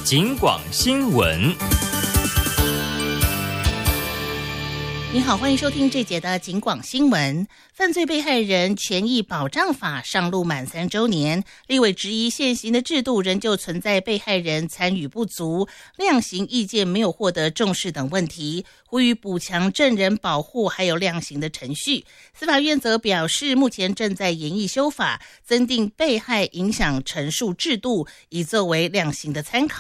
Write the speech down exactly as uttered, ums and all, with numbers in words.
警广新闻。 你好，欢迎收听这节的警广新闻。犯罪被害人权益保障法上路满三周年，立委质疑现行的制度仍旧存在被害人参与不足、量刑意见没有获得重视等问题，呼吁补强证人保护还有量刑的程序。司法院则表示，目前正在研议修法，增订被害影响陈述制度，以作为量刑的参考。